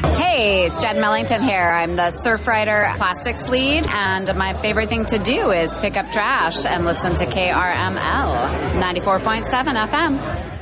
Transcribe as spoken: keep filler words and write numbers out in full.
Hey, it's Jen Millington here. I'm the Surfrider Plastics lead, and my favorite thing to do is pick up trash and listen to K R M L ninety-four point seven F M.